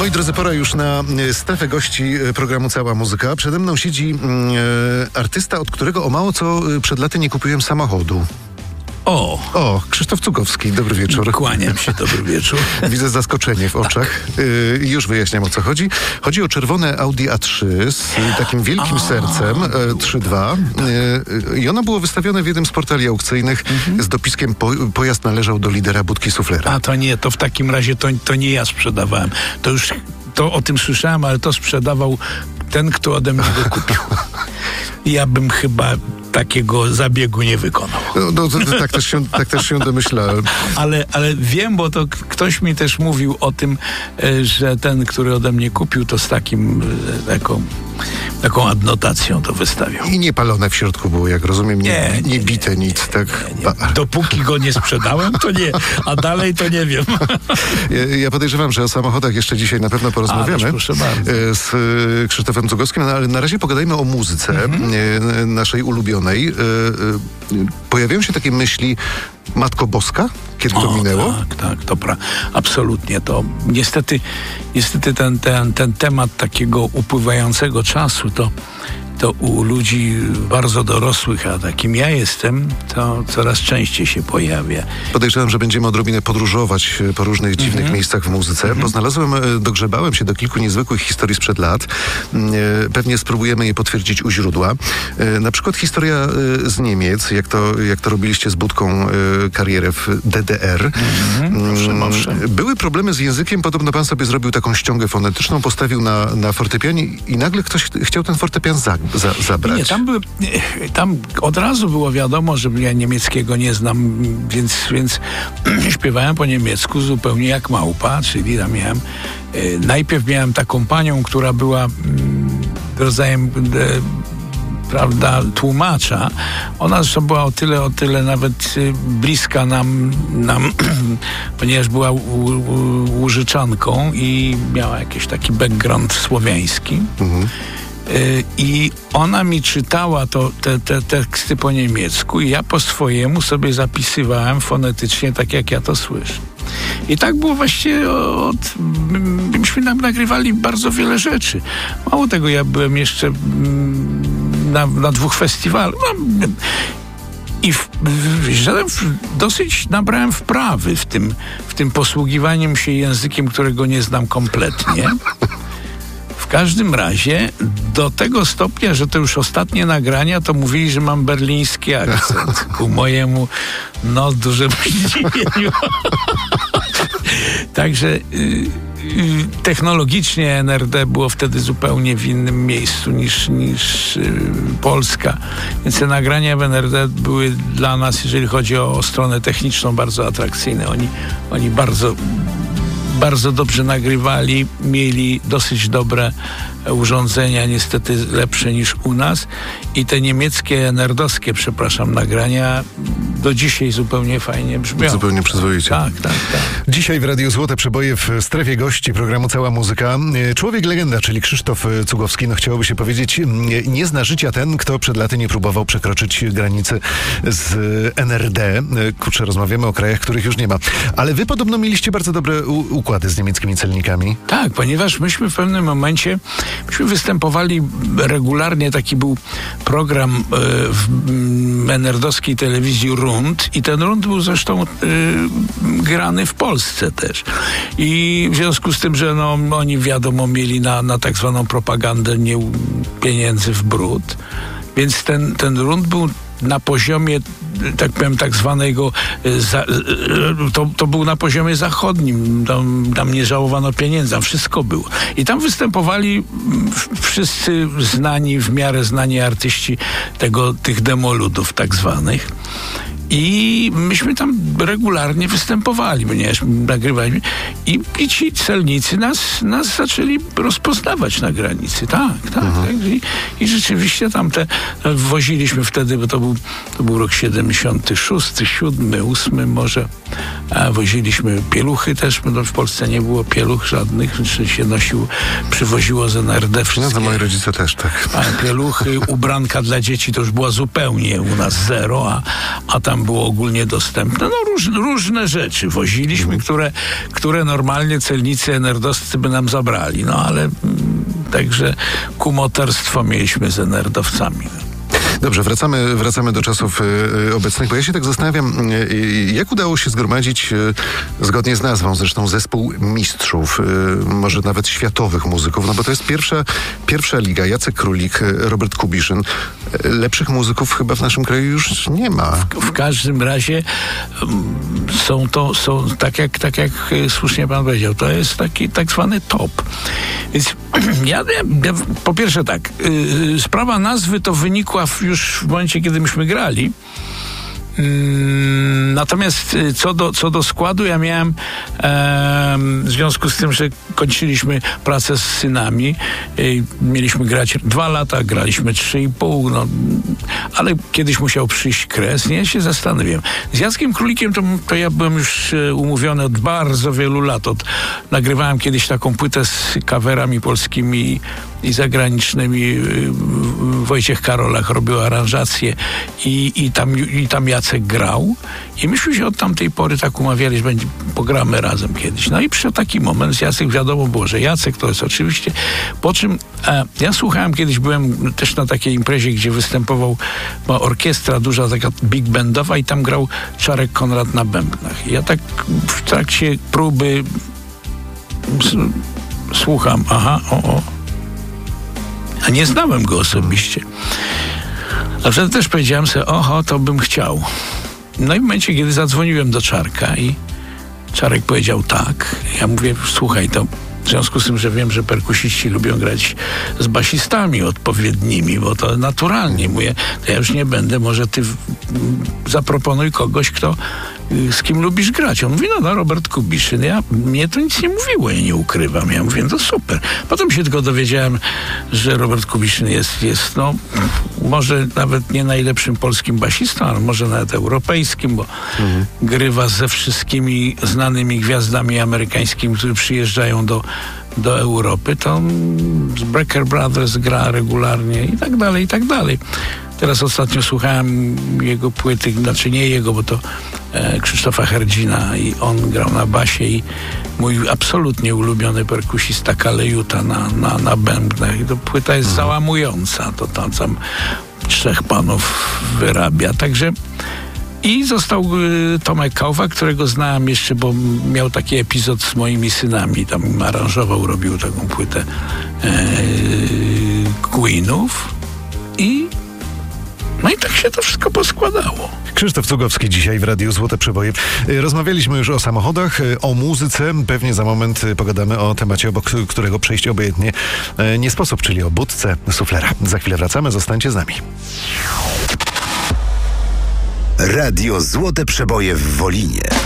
Moi drodzy, pora już na strefę gości programu Cała Muzyka. Przede mną siedzi artysta, od którego o mało co przed laty nie kupiłem samochodu. O, Krzysztof Cugowski, dobry wieczór. Kłaniam się, dobry wieczór. Widzę zaskoczenie w oczach. Już wyjaśniam, o co chodzi. Chodzi o czerwone Audi A3 z takim wielkim sercem 3.2 i ono było wystawione w jednym z portali aukcyjnych z dopiskiem pojazd należał do lidera budki suflera. A to nie, to w takim razie to nie ja sprzedawałem. To o tym słyszałem, ale to sprzedawał ten, kto ode mnie go kupił. Ja bym chyba takiego zabiegu nie wykonał. Tak też się domyślałem. Ale wiem, bo to ktoś mi też mówił o tym, że ten, który ode mnie kupił, to z taką adnotacją to wystawiał. I niepalone w środku było, jak rozumiem, nie bite nic, tak? Nie. Dopóki go nie sprzedałem, to nie, a dalej to nie wiem. Ja podejrzewam, że o samochodach jeszcze dzisiaj na pewno porozmawiamy. Proszę bardzo. Z Krzysztofem Cugowskim, ale na razie pogadajmy o muzyce naszej ulubionej. Pojawiają się takie myśli, Matko Boska? Kiedy to minęło? Tak, absolutnie. To niestety ten temat takiego upływającego czasu, to u ludzi bardzo dorosłych, a takim ja jestem, to coraz częściej się pojawia. Podejrzewam, że będziemy odrobinę podróżować po różnych dziwnych miejscach w muzyce, bo dogrzebałem się do kilku niezwykłych historii sprzed lat. Pewnie spróbujemy je potwierdzić u źródła. Na przykład historia z Niemiec, jak to robiliście z Budką karierę w DDR. Były problemy z językiem, podobno pan sobie zrobił taką ściągę fonetyczną, postawił na fortepianie i nagle ktoś chciał ten fortepian zabrać. Nie, tam od razu było wiadomo, że ja niemieckiego nie znam, więc śpiewałem po niemiecku zupełnie jak małpa, czyli tam najpierw miałem taką panią, która była rodzajem tłumacza. Ona zresztą była o tyle nawet bliska nam ponieważ była Łużyczanką i miała jakiś taki background słowiański. I ona mi czytała te teksty po niemiecku i ja po swojemu sobie zapisywałem fonetycznie tak, jak ja to słyszę. I tak było właściwie myśmy nagrywali bardzo wiele rzeczy. Mało tego, ja byłem jeszcze na 2 festiwalach. I dosyć nabrałem wprawy w tym posługiwaniem się językiem, którego nie znam kompletnie. W każdym razie do tego stopnia, że to już ostatnie nagrania, to mówili, że mam berliński akcent. Ku mojemu dużemu zdziwieniu. Także technologicznie NRD było wtedy zupełnie w innym miejscu niż Polska. Więc te nagrania w NRD były dla nas, jeżeli chodzi o stronę techniczną, bardzo atrakcyjne. Oni bardzo dobrze nagrywali, mieli dosyć dobre urządzenia, niestety lepsze niż u nas i te niemieckie, nerdowskie, nagrania do dzisiaj zupełnie fajnie brzmią. Zupełnie przyzwoicie. Tak. Dzisiaj w Radiu Złote Przeboje w strefie gości programu Cała Muzyka. Człowiek legenda, czyli Krzysztof Cugowski, chciałoby się powiedzieć, nie zna życia ten, kto przed laty nie próbował przekroczyć granicy z NRD. Rozmawiamy o krajach, których już nie ma. Ale wy podobno mieliście bardzo dobre układy z niemieckimi celnikami. Tak, ponieważ myśmy w pewnym momencie występowali regularnie, taki był program w NRD-owskiej telewizji Rund i ten Rund był zresztą grany w Polsce też. I w związku z tym, że oni wiadomo mieli na tak zwaną propagandę pieniędzy w brud, więc ten Rund był na poziomie, tak powiem, tak zwanego, to był na poziomie zachodnim. Tam nie żałowano pieniędzy, tam wszystko było. I tam występowali wszyscy w miarę znani artyści tych demoludów tak zwanych. I myśmy tam regularnie występowali, ponieważ nagrywaliśmy. I ci celnicy nas zaczęli rozpoznawać na granicy. Tak. I rzeczywiście woziliśmy wtedy, bo to był rok 76, 7, 8 może. A woziliśmy pieluchy też, bo w Polsce nie było pieluch żadnych, się przywoziło z NRD wszystkie. Moi rodzice też, tak. A pieluchy, ubranka dla dzieci to już była zupełnie u nas zero, a tam tam było ogólnie dostępne. No różne rzeczy woziliśmy, które normalnie celnicy NR-dowscy by nam zabrali. No ale także kumoterstwo mieliśmy z NR-dowcami. Dobrze, wracamy do czasów obecnych, bo ja się tak zastanawiam, jak udało się zgromadzić, zgodnie z nazwą zresztą, zespół mistrzów, może nawet światowych muzyków, no bo to jest pierwsza liga. Jacek Królik, Robert Kubiszyn. Lepszych muzyków chyba w naszym kraju już nie ma. W każdym razie są tak jak słusznie pan powiedział, to jest taki tak zwany top. Więc ja po pierwsze tak, sprawa nazwy to wynikła już w momencie, kiedy myśmy grali. Natomiast co do składu, ja miałem w związku z tym, że kończyliśmy pracę z synami, mieliśmy grać 2 lata, graliśmy 3,5, no, ale kiedyś musiał przyjść kres. Nie, ja się zastanawiam. Z Jackiem Królikiem to ja byłem już umówiony od bardzo wielu lat. Nagrywałem kiedyś taką płytę z coverami polskimi i zagranicznymi. Wojciech Karolach robił aranżację i tam Jacek grał. I myśmy się od tamtej pory tak umawiali, że pogramy razem kiedyś. No i przyszedł taki moment, Jacek, wiadomo było, że Jacek to jest oczywiście. Po czym ja słuchałem, kiedyś byłem też na takiej imprezie, gdzie występował orkiestra duża, taka big bandowa i tam grał Czarek Konrad na bębnach. I ja tak w trakcie próby słucham, a nie znałem go osobiście. A wtedy też powiedziałem sobie, to bym chciał. No i w momencie, kiedy zadzwoniłem do Czarka i Czarek powiedział tak, ja mówię, słuchaj, to w związku z tym, że wiem, że perkusiści lubią grać z basistami odpowiednimi, bo to naturalnie, mówię, to ja już nie będę, może ty zaproponuj kogoś, z kim lubisz grać. On mówi, no Robert Kubiszyn. Mnie to nic nie mówiło, ja nie ukrywam. Ja mówię, to super. Potem się tylko dowiedziałem, że Robert Kubiszyn jest może nawet nie najlepszym polskim basistą, ale może nawet europejskim, bo grywa ze wszystkimi znanymi gwiazdami amerykańskimi, które przyjeżdżają do Europy. To z Brecker Brothers gra regularnie i tak dalej, i tak dalej. Teraz ostatnio słuchałem jego płyty, znaczy nie jego, bo to Krzysztofa Herdzina i on grał na basie i mój absolutnie ulubiony perkusista Kalejuta na bębnach. I to płyta jest załamująca. To tam 3 panów wyrabia. Także i został Tomek Kałwa, którego znałem jeszcze, bo miał taki epizod z moimi synami. Tam aranżował, robił taką płytę Queenów no i tak się to wszystko poskładało. Krzysztof Cugowski dzisiaj w Radiu Złote Przeboje. Rozmawialiśmy już o samochodach, o muzyce. Pewnie za moment pogadamy o temacie, obok którego przejść obojętnie nie sposób, czyli o budce suflera. Za chwilę wracamy, zostańcie z nami. Radio Złote Przeboje w Wolinie.